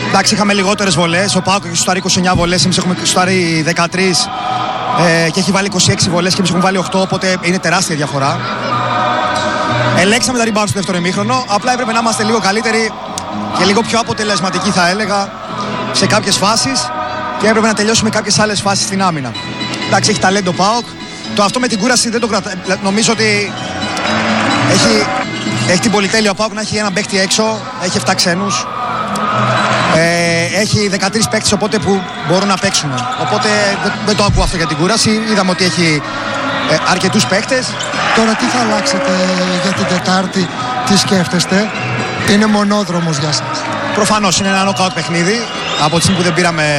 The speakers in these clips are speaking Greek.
Εντάξει, είχαμε λιγότερες βολές. Ο ΠΑΟΚ έχει σουτάρει 29 βολές, εμείς έχουμε σουτάρει 13 και έχει βάλει 26 βολές και εμείς έχουμε βάλει 8, οπότε είναι τεράστια διαφορά. Ελέγξαμε τα rebound στο δεύτερο ημίχρονο, απλά έπρεπε να είμαστε λίγο καλύτεροι και λίγο πιο αποτελεσματικοί, θα έλεγα, σε κάποιες φάσεις και έπρεπε να τελειώσουμε κάποιες άλλες φάσεις στην άμυνα. Εντάξει, έχει ταλέντο ΠΑΟΚ. Το αυτό με την κούραση δεν το κρατάει. Νομίζω ότι έχει την πολυτέλεια ο ΠΑΟΚ να έχει έναν παίκτη έξω, έχει 7 ξένους. Έχει 13 παίκτες οπότε που μπορούν να παίξουν. Οπότε δεν το ακούω αυτό για την κούραση. Είδαμε ότι έχει αρκετούς παίκτες. Τώρα τι θα αλλάξετε για την Τετάρτη, τι σκέφτεστε? Είναι μονόδρομος για σας? Προφανώς είναι ένα νοκάουτ παιχνίδι. Από τη στιγμή που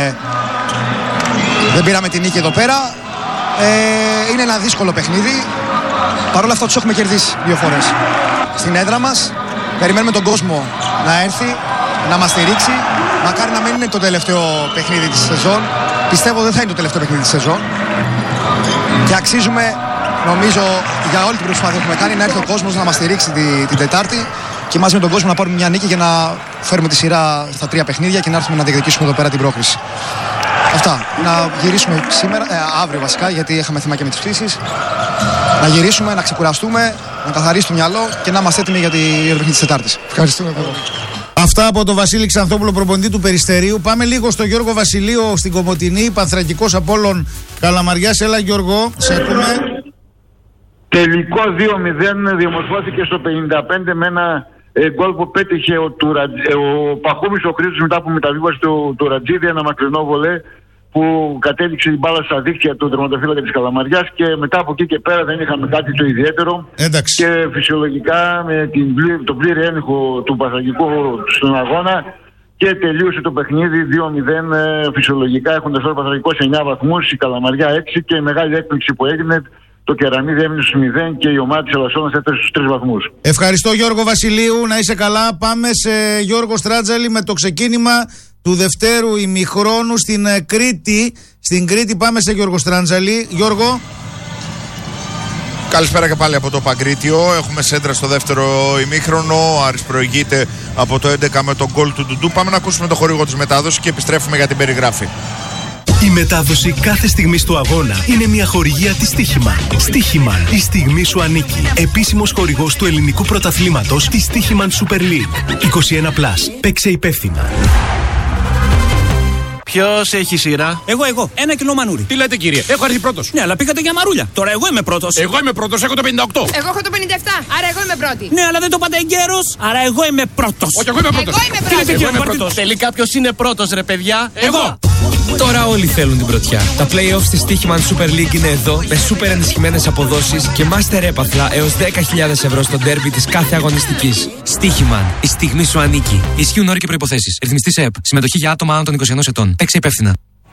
δεν πήραμε την νίκη εδώ πέρα. Είναι ένα δύσκολο παιχνίδι. Παρ' όλα αυτά τους έχουμε κερδίσει 2 φορές. Στην έδρα μας περιμένουμε τον κόσμο να έρθει, να μας στηρίξει. Μακάρι να μην είναι το τελευταίο παιχνίδι της σεζόν. Πιστεύω δεν θα είναι το τελευταίο παιχνίδι της σεζόν. Και αξίζουμε, νομίζω, για όλη την προσπάθεια που έχουμε κάνει, να έρθει ο κόσμος να μας στηρίξει την Τετάρτη και μαζί με τον κόσμο να πάρουμε μια νίκη για να φέρουμε τη σειρά στα 3 παιχνίδια και να έρθουμε να διεκδικήσουμε εδώ πέρα την πρόκριση. Αυτά. Να γυρίσουμε σήμερα, αύριο βασικά, γιατί είχαμε θέμα και με τις πτήσεις. Να γυρίσουμε, να ξεκουραστούμε, να καθαρίσει το μυαλό και να είμαστε έτοιμοι για το παιχνίδι της Τετάρτης. Ευχαριστούμε πολύ. Αυτά από τον Βασίλη Ξανθόπουλο, προπονητή του Περιστερίου. Πάμε λίγο στο Γιώργο Βασιλείο στην Κομοτηνή, Πανθρακικός Απόλλων Καλαμαριάς. Έλα Γιώργο, σε ακούμε. Τελικό 2-0 διαμορφώθηκε στο 55 με ένα γκολ που πέτυχε ο Παχούμης ο Χρήστος μετά από μεταβίβαση του Ρατζίδη, ένα μακρινό βολέ που κατέληξε την μπάλα στα δίχτυα του τερματοφύλακα της Καλαμαριάς και μετά από εκεί και πέρα δεν είχαμε κάτι το ιδιαίτερο. Εντάξει. Και φυσιολογικά με τον πλήρη έλεγχο του Πανθρακικού στον αγώνα και τελείωσε το παιχνίδι 2-0 φυσιολογικά, έχοντας τώρα Πανθρακικός 9 βαθμούς, η Καλαμαριά 6 και η μεγάλη έκπληξη που έγινε, το Κεραμίδι έμεινε στους 0 και η ομάδα της Ελασσόνας έφτασε στους 3 βαθμούς. Ευχαριστώ Γιώργο Βασιλείου, να είσαι καλά. Πάμε σε Γιώργο Στράτζαλη με το ξεκίνημα του δευτέρου ημιχρόνου στην Κρήτη. Στην Κρήτη πάμε σε Γιώργο Στράτζαλη. Γιώργο. Καλησπέρα και πάλι από το Παγκρίτιο. Έχουμε σέντρα στο δεύτερο ημίχρονο. Ο Άρης προηγείται από το 11 με τον γκολ του Ντουντού. Πάμε να ακούσουμε το χορηγό της μετάδοσης και επιστρέφουμε για την περιγράφη. Η μετάδοση κάθε στιγμής του αγώνα είναι μια χορηγία της Στίχημαν. Στίχημαν, η στιγμή σου ανήκει. Επίσημος χορηγός του ελληνικού πρωταθλήματος της Στίχημαν Super League. 21+. Παίξε υπεύθυνα. Ποιος έχει σειρά? Εγώ. 1 κιλό μανούρι. Τι λέτε κύριε? Έχω έρθει πρώτος. Ναι, αλλά πήγατε για μαρούλια. Τώρα εγώ είμαι πρώτος. Εγώ είμαι πρώτος, έχω το 58. Εγώ έχω το 57, άρα εγώ είμαι πρώτη. Ναι, αλλά δεν το πάτε εγκαίρος, άρα εγώ είμαι πρώτος. Όχι, εγώ είμαι πρώτος. Εγώ είμαι πρώτη. Τελικά ποιος είναι πρώτος ρε παιδιά? Εγώ. Τώρα όλοι θέλουν την πρωτιά. Τα play-offs της Στίχημαν Super League είναι εδώ με σούπερ ενισχυμένες αποδόσεις και master έπαθλα έως 10.000 ευρώ στο ντέρμπι της κάθε αγωνιστικής. Στίχημαν, η στιγμή σου ανήκει. Ισχύουν όροι και προϋποθέσεις. Ρυθμιστής ΕΕΠ. Συμμετοχή για άτομα άνω των 21 ετών. Παίξε υπεύθυνα.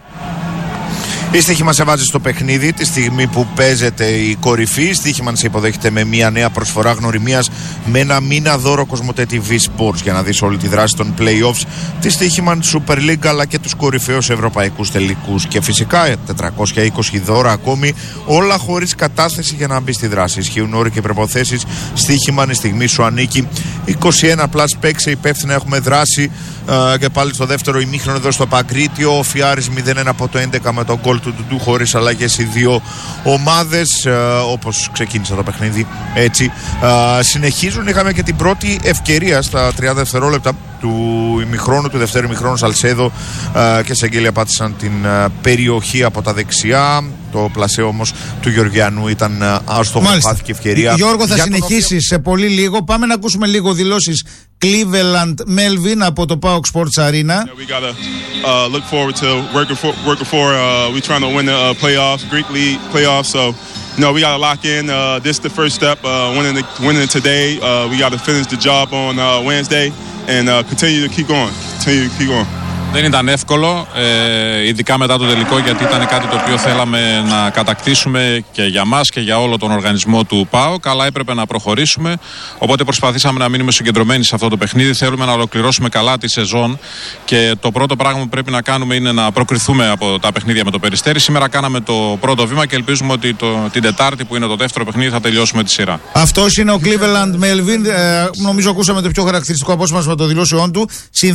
Η Στίχημαν σε βάζει στο παιχνίδι τη στιγμή που παίζεται η κορυφή. Η Στίχημαν σε υποδέχεται με μια νέα προσφορά γνωριμίας με ένα μήνα δώρο Κοσμοτέ TV Sports για να δεις όλη τη δράση των play-offs τη Στίχημαν Super League αλλά και τους κορυφαίους ευρωπαϊκούς τελικούς. Και φυσικά 420 δώρα ακόμη, όλα χωρίς κατάθεση για να μπει στη δράση. Ισχύουν όροι και προϋποθέσεις. Στίχημαν, η στιγμή σου ανήκει. 21+, παίξε υπεύθυνα, έχουμε δράση και πάλι στο δεύτερο ημίχρονο εδώ στο Παγκρίτιο. Ο Φιάρης 0-1 από το 11 με τον γκολ του Ντουντού, χωρίς αλλαγές οι δύο ομάδες, όπως ξεκίνησε το παιχνίδι έτσι συνεχίζουν. Είχαμε και την πρώτη ευκαιρία στα 30 δευτερόλεπτα του ημιχρόνου, του δεύτερου ημιχρόνου. Σαλσέδο και Σεγγέλια πάτησαν την περιοχή από τα δεξιά. Το πλασέ όμως του Γεωργιανού ήταν άστοχο, χάθηκε ευκαιρία. Γιώργο, θα συνεχίσει σε πολύ λίγο. Πάμε να ακούσουμε λίγο δηλώσεις Cleveland Melvin από το PAOK Sports Arena. We gotta look forward to working for. We trying to win the playoffs, Greek League playoffs. So, we gotta lock in. This is the first step. Winning today. We gotta finish the job on Wednesday and continue to keep going. Δεν ήταν εύκολο, ειδικά μετά το τελικό, γιατί ήταν κάτι το οποίο θέλαμε να κατακτήσουμε και για μας και για όλο τον οργανισμό του ΠΑΟΚ, αλλά έπρεπε να προχωρήσουμε. Οπότε προσπαθήσαμε να μείνουμε συγκεντρωμένοι σε αυτό το παιχνίδι. Θέλουμε να ολοκληρώσουμε καλά τη σεζόν και το πρώτο πράγμα που πρέπει να κάνουμε είναι να προκριθούμε από τα παιχνίδια με το Περιστέρι. Σήμερα κάναμε το πρώτο βήμα και ελπίζουμε ότι την Τετάρτη, που είναι το δεύτερο παιχνίδι, θα τελειώσουμε τη σειρά. Αυτός είναι ο Cleveland Melvin. Νομίζω ακούσαμε το πιο χαρακτηριστικό απόσπασμα των δηλώσεών του.